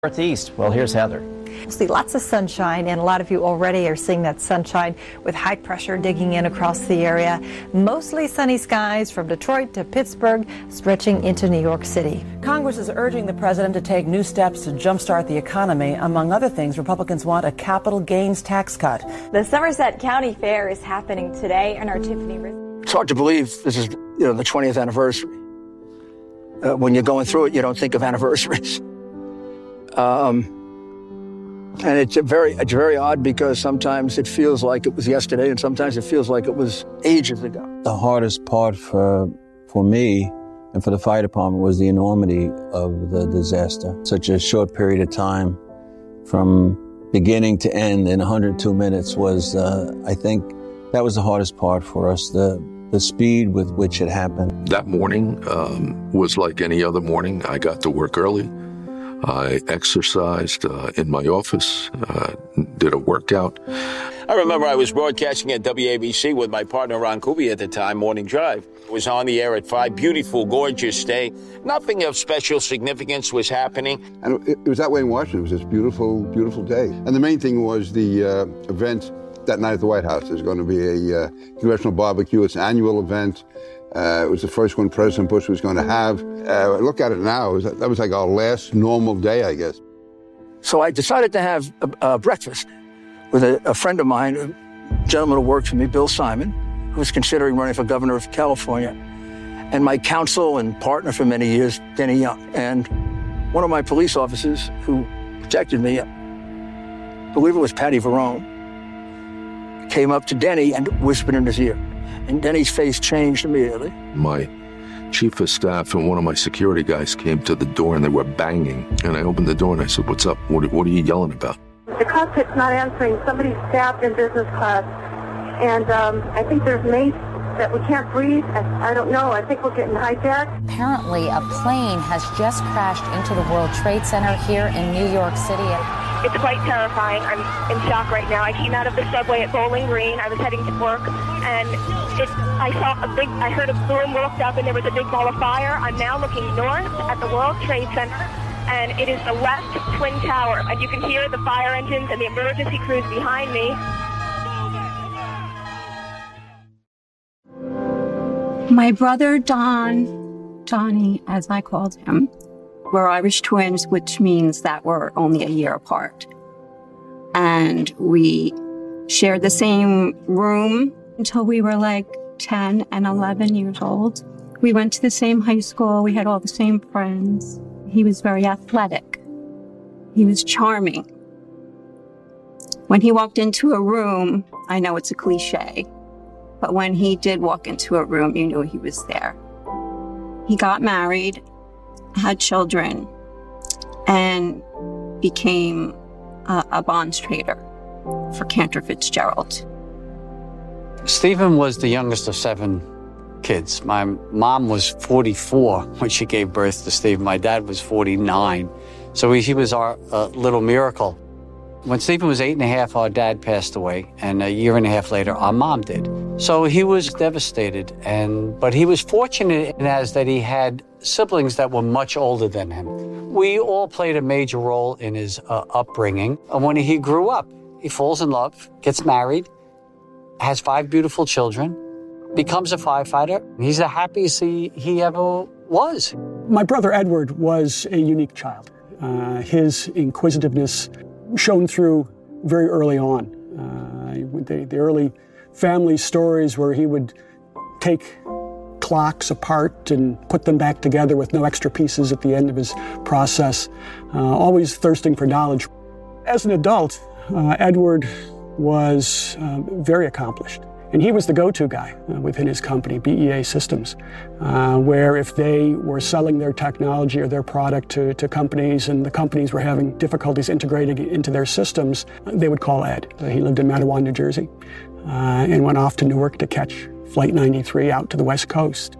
Northeast. Well, here's Heather. We'll see lots of sunshine, and a lot of you already are seeing that sunshine with high pressure digging in across the area. Mostly sunny skies from Detroit to Pittsburgh, stretching into New York City. Congress is urging the president to take new steps to jumpstart the economy. Among other things, Republicans want a capital gains tax cut. The Somerset County Fair is happening today, and our Tiffany... It's hard to believe this is, the 20th anniversary. When you're going through it, you don't think of anniversaries. And it's very odd because sometimes it feels like it was yesterday and sometimes it feels like it was ages ago. The hardest part for me and for the fire department was the enormity of the disaster. Such a short period of time from beginning to end in 102 minutes was, I think, that was the hardest part for us, the speed with which it happened. That morning was like any other morning. I got to work early. I exercised in my office, did a workout. I remember I was broadcasting at WABC with my partner Ron Kuby at the time, Morning Drive. I was on the air at 5. Beautiful, gorgeous day. Nothing of special significance was happening. And it was that way in Washington. It was this beautiful, beautiful day. And the main thing was the event that night at the White House. There's going to be a congressional barbecue. It's an annual event. It was the first one President Bush was going to have. Look at it now. That was like our last normal day, I guess. So I decided to have a breakfast with a friend of mine, a gentleman who worked for me, Bill Simon, who was considering running for governor of California, and my counsel and partner for many years, Denny Young. And one of my police officers who protected me, I believe it was Patty Verone, came up to Denny and whispered in his ear. And Denny's face changed immediately. My chief of staff and one of my security guys came to the door and they were banging. And I opened the door and I said, "What's up? What are you yelling about?" The cockpit's not answering. Somebody's stabbed in business class. And I think there's mace that we can't breathe. I don't know. I think we're getting hijacked. Apparently, a plane has just crashed into the World Trade Center here in New York City. It's quite terrifying. I'm in shock right now. I came out of the subway at Bowling Green. I was heading to work, and I heard a boom, looked up, and there was a big ball of fire. I'm now looking north at the World Trade Center, and it is the left twin tower, and you can hear the fire engines and the emergency crews behind me. My brother Donnie, as I called him, we're Irish twins, which means that we're only a year apart. And we shared the same room until we were like 10 and 11 years old. We went to the same high school. We had all the same friends. He was very athletic. He was charming. When he walked into a room, I know it's a cliche, but when he did walk into a room, you knew he was there. He got married, had children, and became a bonds trader for Cantor Fitzgerald. Stephen was the youngest of 7 kids. My mom was 44 when she gave birth to Stephen. My dad was 49. So he was our little miracle. When Stephen was 8 and a half, our dad passed away, and a year and a half later, our mom did. So he was devastated, but he was fortunate in as that he had siblings that were much older than him. We all played a major role in his upbringing. And when he grew up, he falls in love, gets married, has 5 beautiful children, becomes a firefighter. He's the happiest he ever was. My brother Edward was a unique child. His inquisitiveness shone through very early on. The early family stories where he would take clocks apart and put them back together with no extra pieces at the end of his process, always thirsting for knowledge. As an adult, Edward was very accomplished. And he was the go-to guy within his company, BEA Systems, where if they were selling their technology or their product to companies and the companies were having difficulties integrating it into their systems, they would call Ed. He lived in Matawan, New Jersey, and went off to Newark to catch Flight 93 out to the West Coast.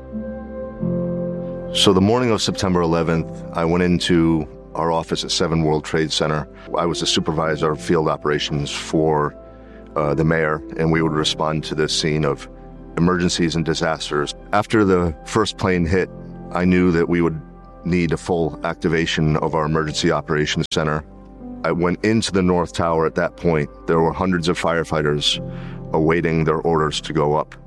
So the morning of September 11th, I went into our office at 7 World Trade Center. I was the supervisor of field operations for the mayor, and we would respond to this scene of emergencies and disasters. After the first plane hit, I knew that we would need a full activation of our emergency operations center. I went into the North Tower at that point. There were hundreds of firefighters awaiting their orders to go up.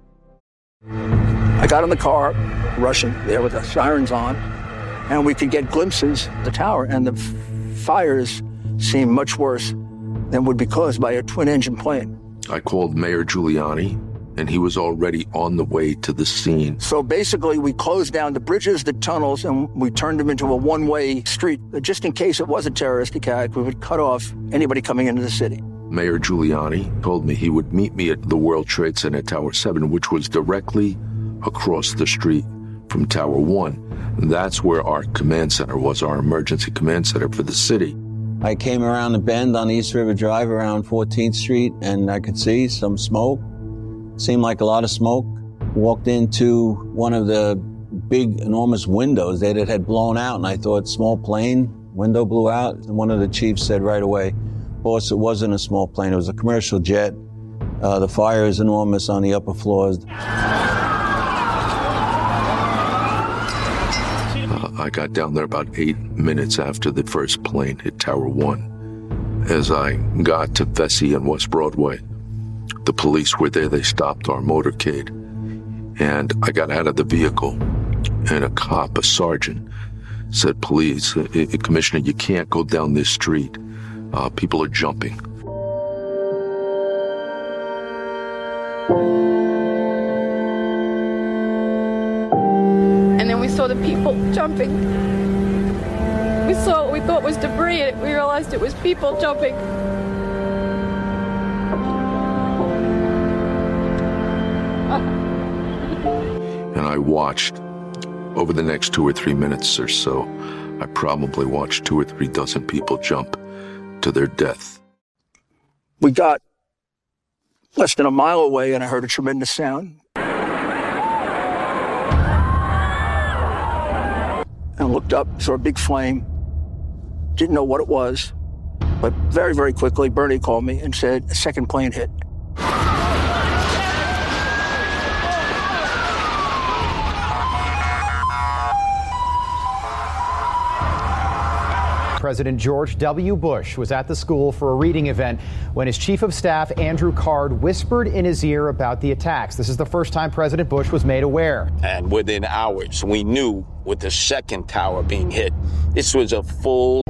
I got in the car, rushing there with the sirens on, and we could get glimpses of the tower, and the fires seemed much worse than would be caused by a twin-engine plane. I called Mayor Giuliani, and he was already on the way to the scene. So basically, we closed down the bridges, the tunnels, and we turned them into a one-way street. Just in case it was a terrorist attack, we would cut off anybody coming into the city. Mayor Giuliani told me he would meet me at the World Trade Center Tower 7, which was directly across the street from Tower 1. That's where our command center was, our emergency command center for the city. I came around the bend on East River Drive around 14th Street, and I could see some smoke. Seemed like a lot of smoke. Walked into one of the big, enormous windows that it had blown out, and I thought, small plane, window blew out. And one of the chiefs said right away, boss, it wasn't a small plane, it was a commercial jet. The fire is enormous on the upper floors. I got down there about 8 minutes after the first plane hit Tower 1. As I got to Vesey and West Broadway, the police were there. They stopped our motorcade. And I got out of the vehicle, and a cop, a sergeant, said, please, Commissioner, you can't go down this street. People are jumping. And then we saw the people jumping. We saw what we thought was debris, and we realized it was people jumping. And I watched, over the next 2 or 3 minutes or so, I probably watched 2 or 3 dozen people jump to their death. We got less than a mile away, and I heard a tremendous sound. And looked up, saw a big flame. Didn't know what it was, but very, very quickly, Bernie called me and said a second plane hit. President George W. Bush was at the school for a reading event when his chief of staff, Andrew Card, whispered in his ear about the attacks. This is the first time President Bush was made aware. And within hours, we knew with the second tower being hit, this was a full